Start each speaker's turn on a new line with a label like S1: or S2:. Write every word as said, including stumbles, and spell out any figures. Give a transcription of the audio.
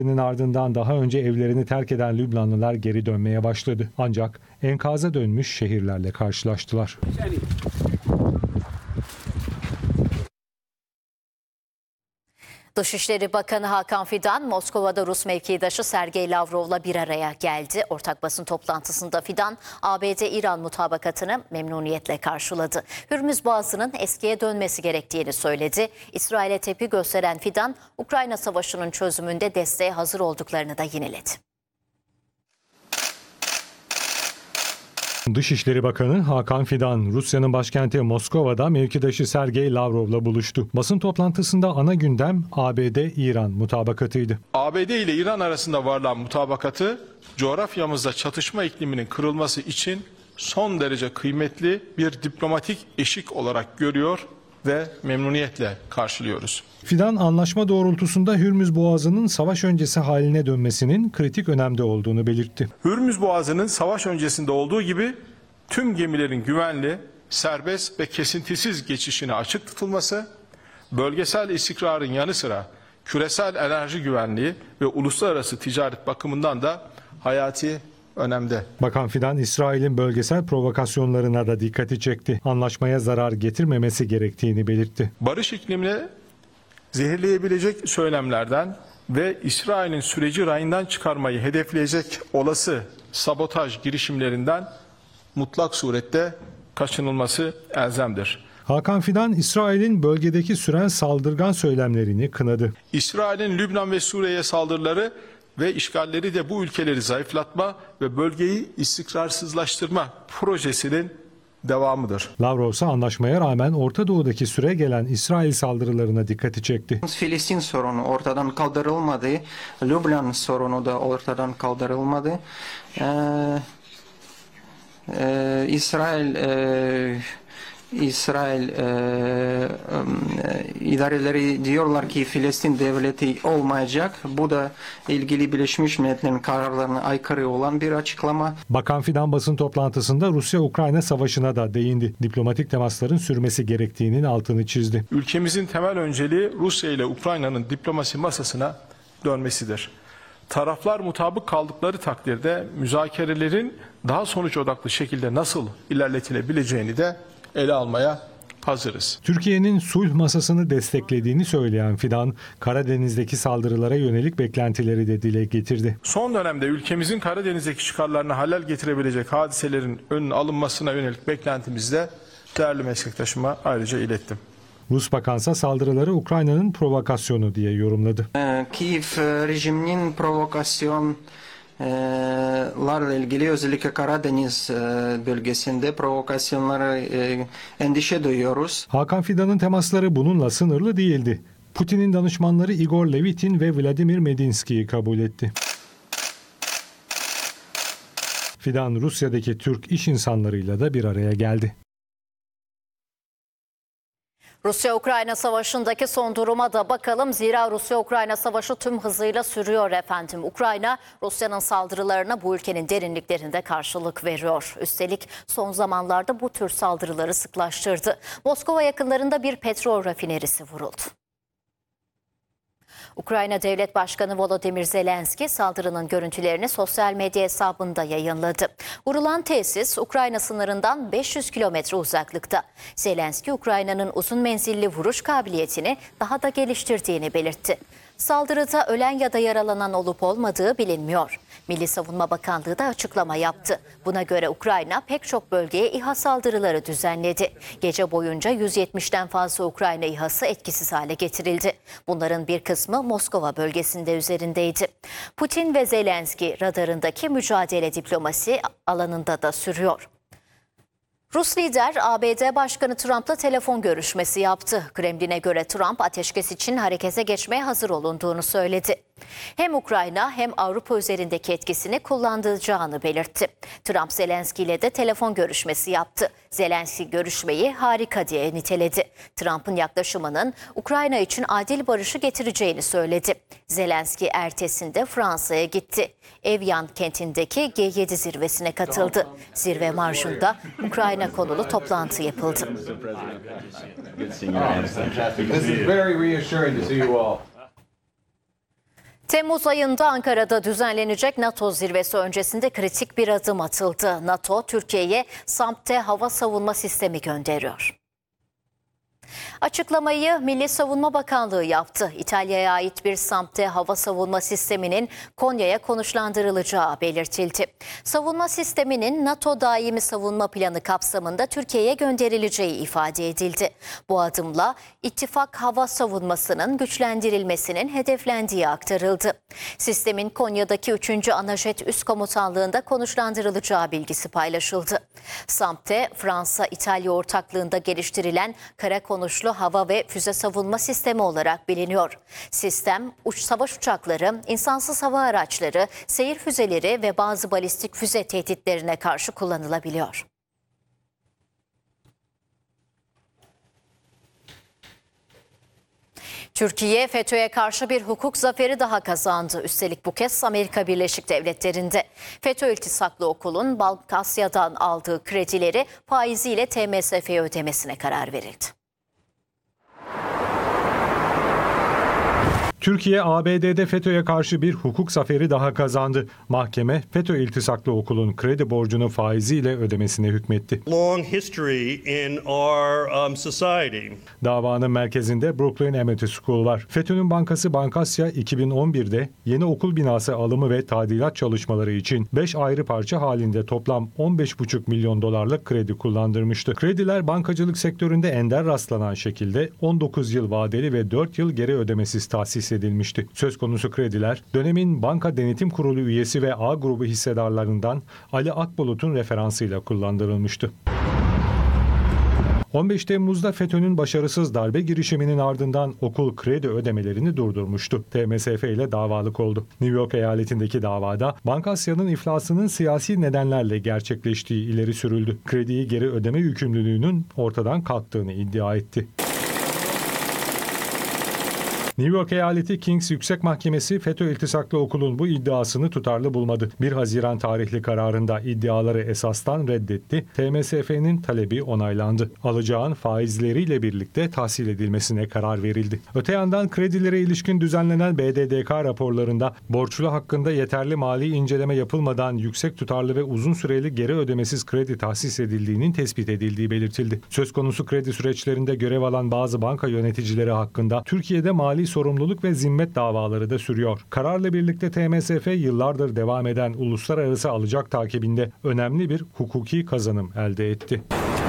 S1: Ardından daha önce evlerini terk eden Lübnanlılar geri dönmeye başladı. Ancak enkaza dönmüş şehirlerle karşılaştılar.
S2: Dışişleri Bakanı Hakan Fidan, Moskova'da Rus mevkidaşı Sergey Lavrov'la bir araya geldi. Ortak basın toplantısında Fidan, A B D-İran mutabakatını memnuniyetle karşıladı. Hürmüz Boğazı'nın eskiye dönmesi gerektiğini söyledi. İsrail'e tepki gösteren Fidan, Ukrayna Savaşı'nın çözümünde desteğe hazır olduklarını da yineledi.
S1: Dışişleri Bakanı Hakan Fidan, Rusya'nın başkenti Moskova'da mevkidaşı Sergey Lavrov'la buluştu. Basın toplantısında ana gündem A B D-İran mutabakatıydı.
S3: A B D ile İran arasında varılan mutabakatı, coğrafyamızda çatışma ikliminin kırılması için son derece kıymetli bir diplomatik eşik olarak görüyor ve memnuniyetle karşılıyoruz.
S1: Fidan, anlaşma doğrultusunda Hürmüz Boğazı'nın savaş öncesi haline dönmesinin kritik önemde olduğunu belirtti.
S3: Hürmüz Boğazı'nın savaş öncesinde olduğu gibi tüm gemilerin güvenli, serbest ve kesintisiz geçişine açık tutulması, bölgesel istikrarın yanı sıra küresel enerji güvenliği ve uluslararası ticaret bakımından da hayati önemde.
S1: Bakan Fidan, İsrail'in bölgesel provokasyonlarına da dikkati çekti. Anlaşmaya zarar getirmemesi gerektiğini belirtti.
S3: Barış iklimini zehirleyebilecek söylemlerden ve İsrail'in süreci rayından çıkarmayı hedefleyecek olası sabotaj girişimlerinden mutlak surette kaçınılması elzemdir.
S1: Hakan Fidan, İsrail'in bölgedeki süren saldırgan söylemlerini kınadı.
S3: İsrail'in Lübnan ve Suriye'ye saldırıları ve işgalleri de bu ülkeleri zayıflatma ve bölgeyi istikrarsızlaştırma projesinin devamıdır.
S1: Lavrov ise anlaşmaya rağmen Orta Doğu'daki süre gelen İsrail saldırılarına dikkati çekti.
S4: Filistin sorunu ortadan kaldırılmadı, Lübnan sorunu da ortadan kaldırılmadı. Ee, e, İsrail e, İsrail e, e, idareleri diyorlar ki Filistin devleti olmayacak. Bu da ilgili Birleşmiş Milletler'in kararlarına aykırı olan bir açıklama.
S1: Bakan Fidan basın toplantısında Rusya-Ukrayna savaşına da değindi. Diplomatik temasların sürmesi gerektiğinin altını çizdi.
S3: Ülkemizin temel önceliği Rusya ile Ukrayna'nın diplomasi masasına dönmesidir. Taraflar mutabık kaldıkları takdirde müzakerelerin daha sonuç odaklı şekilde nasıl ilerletilebileceğini de ele almaya hazırız.
S1: Türkiye'nin sulh masasını desteklediğini söyleyen Fidan, Karadeniz'deki saldırılara yönelik beklentileri de dile getirdi.
S3: Son dönemde ülkemizin Karadeniz'deki çıkarlarına halel getirebilecek hadiselerin önünün alınmasına yönelik beklentimizi de değerli meslektaşıma ayrıca ilettim.
S1: Rus bakansa saldırıları Ukrayna'nın provokasyonu diye yorumladı.
S4: Ee, Kiev rejiminin provokasyon larla ilgili özellikle Karadeniz bölgesinde provokasyonlara endişe duyuyoruz.
S1: Hakan Fidan'ın temasları bununla sınırlı değildi. Putin'in danışmanları Igor Levitin ve Vladimir Medinski'yi kabul etti. Fidan, Rusya'daki Türk iş insanlarıyla da bir araya geldi.
S2: Rusya-Ukrayna savaşındaki son duruma da bakalım. Zira Rusya-Ukrayna savaşı tüm hızıyla sürüyor efendim. Ukrayna, Rusya'nın saldırılarına bu ülkenin derinliklerinde karşılık veriyor. Üstelik son zamanlarda bu tür saldırıları sıklaştırdı. Moskova yakınlarında bir petrol rafinerisi vuruldu. Ukrayna Devlet Başkanı Volodymyr Zelenski saldırının görüntülerini sosyal medya hesabında yayınladı. Vurulan tesis Ukrayna sınırından beş yüz kilometre uzaklıkta. Zelenski, Ukrayna'nın uzun menzilli vuruş kabiliyetini daha da geliştirdiğini belirtti. Saldırıda ölen ya da yaralanan olup olmadığı bilinmiyor. Milli Savunma Bakanlığı da açıklama yaptı. Buna göre Ukrayna pek çok bölgeye İHA saldırıları düzenledi. Gece boyunca yüz yetmişten fazla Ukrayna İHA'sı etkisiz hale getirildi. Bunların bir kısmı Moskova bölgesinde üzerindeydi. Putin ve Zelenski radarındaki mücadele diplomasi alanında da sürüyor. Rus lider A B D Başkanı Trump'la telefon görüşmesi yaptı. Kremlin'e göre Trump ateşkes için harekete geçmeye hazır olunduğunu söyledi. Hem Ukrayna hem Avrupa üzerindeki etkisini kullanacağını belirtti. Trump Zelenski ile de telefon görüşmesi yaptı. Zelenski görüşmeyi harika diye niteledi. Trump'ın yaklaşımının Ukrayna için adil barışı getireceğini söyledi. Zelenski ertesinde Fransa'ya gitti. Evian kentindeki G yedi zirvesine katıldı. Zirve marjında Ukrayna konulu toplantı yapıldı. Temmuz ayında Ankara'da düzenlenecek NATO zirvesi öncesinde kritik bir adım atıldı. NATO, Türkiye'ye SAMP'te hava savunma sistemi gönderiyor. Açıklamayı Milli Savunma Bakanlığı yaptı. İtalya'ya ait bir SAMP'te hava savunma sisteminin Konya'ya konuşlandırılacağı belirtildi. Savunma sisteminin NATO daimi savunma planı kapsamında Türkiye'ye gönderileceği ifade edildi. Bu adımla ittifak hava savunmasının güçlendirilmesinin hedeflendiği aktarıldı. Sistemin Konya'daki üçüncü Anajet Üst Komutanlığı'nda konuşlandırılacağı bilgisi paylaşıldı. SAMP'te Fransa-İtalya ortaklığında geliştirilen kara konuşlu hava ve füze savunma sistemi olarak biliniyor. Sistem, uç savaş uçakları, insansız hava araçları, seyir füzeleri ve bazı balistik füze tehditlerine karşı kullanılabiliyor. Türkiye, FETÖ'ye karşı bir hukuk zaferi daha kazandı. Üstelik bu kez Amerika Birleşik Devletleri'nde. FETÖ iltisaklı okulun Bankasya'dan aldığı kredileri faiziyle T M S F'ye ödemesine karar verildi.
S1: Türkiye, A B D'de FETÖ'ye karşı bir hukuk zaferi daha kazandı. Mahkeme, FETÖ iltisaklı okulun kredi borcunu faiziyle ödemesine hükmetti.
S5: Long history in our um, society.
S1: Davanın merkezinde Brooklyn Amity School var. FETÖ'nün bankası Bankasya iki bin on birde yeni okul binası alımı ve tadilat çalışmaları için beş ayrı parça halinde toplam on beş buçuk milyon dolarlık kredi kullandırmıştı. Krediler bankacılık sektöründe ender rastlanan şekilde on dokuz yıl vadeli ve dört yıl geri ödemesiz tahsis edilmişti. Söz konusu krediler dönemin Banka Denetim Kurulu üyesi ve A grubu hissedarlarından Ali Akbulut'un referansıyla kullandırılmıştı. on beş Temmuz'da FETÖ'nün başarısız darbe girişiminin ardından okul kredi ödemelerini durdurmuştu. T M S F ile davalık oldu. New York eyaletindeki davada Bankasya'nın iflasının siyasi nedenlerle gerçekleştiği ileri sürüldü. Krediyi geri ödeme yükümlülüğünün ortadan kalktığını iddia etti. New York Eyaleti Kings Yüksek Mahkemesi FETÖ iltisaklı okulun bu iddiasını tutarlı bulmadı. bir Haziran tarihli kararında iddiaları esastan reddetti. T M S F'nin talebi onaylandı. Alacağın faizleriyle birlikte tahsil edilmesine karar verildi. Öte yandan kredilere ilişkin düzenlenen B D D K raporlarında borçlu hakkında yeterli mali inceleme yapılmadan yüksek tutarlı ve uzun süreli geri ödemesiz kredi tahsis edildiğinin tespit edildiği belirtildi. Söz konusu kredi süreçlerinde görev alan bazı banka yöneticileri hakkında Türkiye'de mali sorumluluk ve zimmet davaları da sürüyor. Kararla birlikte T M S F yıllardır devam eden uluslararası alacak takibinde önemli bir hukuki kazanım elde etti.